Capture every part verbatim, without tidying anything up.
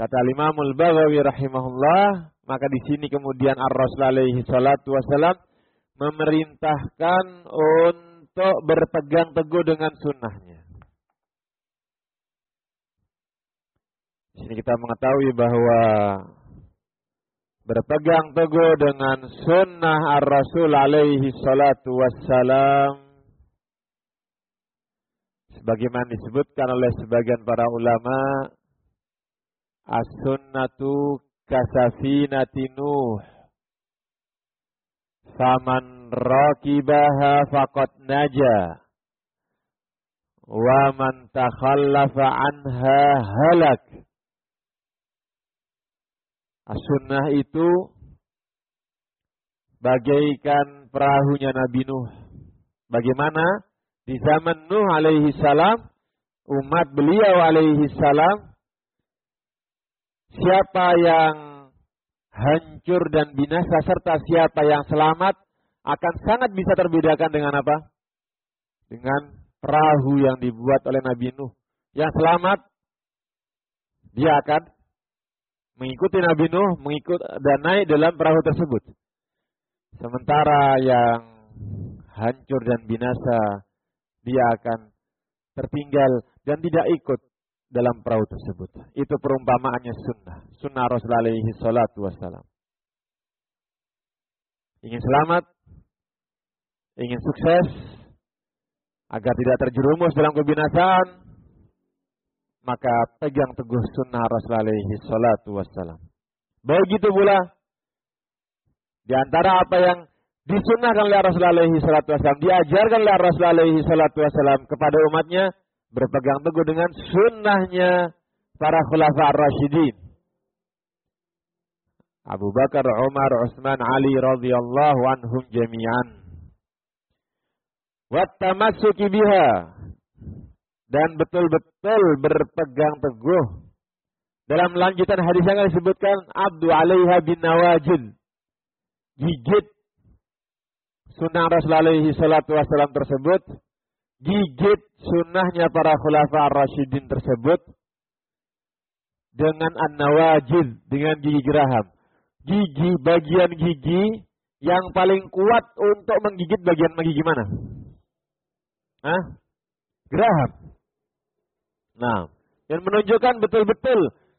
Kata Imamul Baghawi rahimahullah, maka di sini kemudian Ar-Rasul alaihi salatu wasalam memerintahkan untuk berpegang teguh dengan sunnahnya. Di sini kita mengetahui bahwa berpegang teguh dengan sunnah Ar-Rasul alaihi salatu wassalam sebagaimana disebutkan oleh sebagian para ulama, as-sunnatu kasafinati Nuh, faman rakibaha faqad naja wa man takhallafa anha halak. As-sunnah itu bagaikan perahunya Nabi Nuh. Bagaimana di zaman Nuh alaihi salam, umat beliau alaihi salam, siapa yang hancur dan binasa serta siapa yang selamat akan sangat bisa terbedakan dengan apa? Dengan perahu yang dibuat oleh Nabi Nuh. Yang selamat, dia akan mengikuti Nabi Nuh, mengikut dan naik dalam perahu tersebut. Sementara yang hancur dan binasa, dia akan tertinggal dan tidak ikut dalam perahu tersebut. Itu perumpamaannya sunnah. Sunnah Rasul alaihi salatu wassalam. Ingin selamat, ingin sukses, agar tidak terjerumus dalam kebinasaan, maka pegang teguh sunnah Rasul alaihi salatu wassalam. Begitu pula di antara apa yang disunnahkan oleh Rasul alaihi salatu wassalam, diajarkan oleh Rasul alaihi salatu wassalam kepada umatnya, berpegang teguh dengan sunnahnya para khulafa ar-rasyidin. Abu Bakar, Umar, Utsman, Ali radhiyallahu anhum jami'an. Wattamassuki biha, dan betul-betul berpegang teguh. Dalam lanjutan hadis yang disebutkan, abdu alaiha bin nawajid, gigit sunnah Rasul alaihi salatu wassalam tersebut, gigit sunnahnya para khulafa ar-rasyidin tersebut dengan an-nawajid, dengan gigi geraham. Gigi, bagian gigi yang paling kuat untuk menggigit bagian gigi mana? Hah? Geraham. Nah, yang menunjukkan betul-betul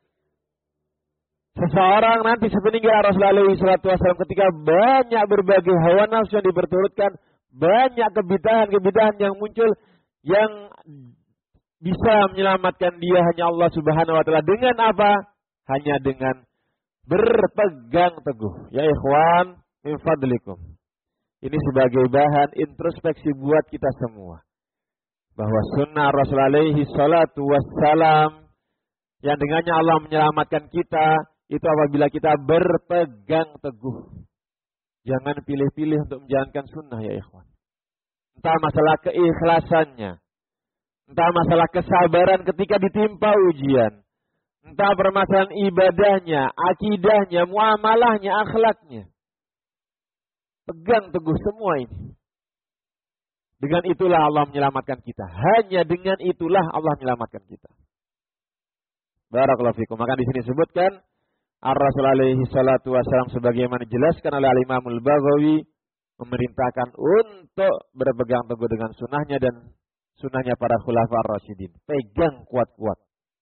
seseorang nanti sepeninggal Rasulullah shallallahu alaihi wasallam ketika banyak berbagai hawa nafsu yang diperturutkan, banyak kebidahan-kebidahan yang muncul yang bisa menyelamatkan dia hanya Allah Subhanahu wa taala. Dengan apa? Hanya dengan berpegang teguh. Ya ikhwan, min fadlikum. Ini sebagai bahan introspeksi buat kita semua. Bahwa sunnah Rasulullah alaihi salatu wassalam yang dengannya Allah menyelamatkan kita, itu apabila kita berpegang teguh. Jangan pilih-pilih untuk menjalankan sunnah ya ikhwan. Entah masalah keikhlasannya, entah masalah kesabaran ketika ditimpa ujian, entah permasalahan ibadahnya, akidahnya, muamalahnya, akhlaknya. Pegang teguh semua ini. Dengan itulah Allah menyelamatkan kita. Hanya dengan itulah Allah menyelamatkan kita. Barakallahu fikum. Maka di sini disebutkan Ar-Rasul alaihi salatu wassalam sebagaimana dijelaskan oleh Al-Imamul Baghawi memerintahkan untuk berpegang teguh dengan sunnahnya dan sunnahnya para khulafa ar-rasyidin. Pegang kuat-kuat.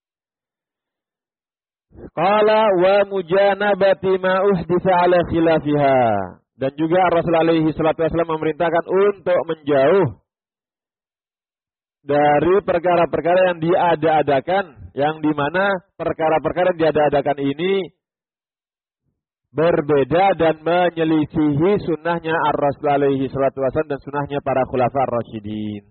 Qala wa mujanabati ma uhditha ala khilafiha. Dan juga Rasulullah alaihi salatu wasallam memerintahkan untuk menjauh dari perkara-perkara yang diada-adakan, yang dimana perkara-perkara yang diada-adakan ini berbeda dan menyelisihi sunnahnya Ar-Rasul alaihi salatu wasallam dan sunnahnya para khulafa ar-rasyidin.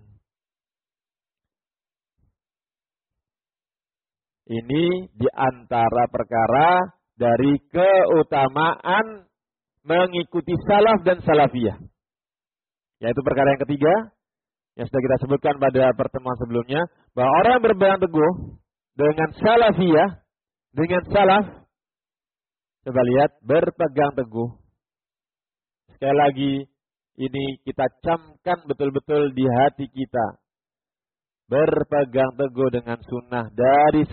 Ini diantara perkara dari keutamaan mengikuti salaf dan salafiyah. Yaitu perkara yang ketiga, yang sudah kita sebutkan pada pertemuan sebelumnya, bahwa orang yang berpegang teguh dengan salafiyah, dengan salaf, coba lihat, berpegang teguh. Sekali lagi, ini kita camkan betul-betul di hati kita. Berpegang teguh dengan sunnah dari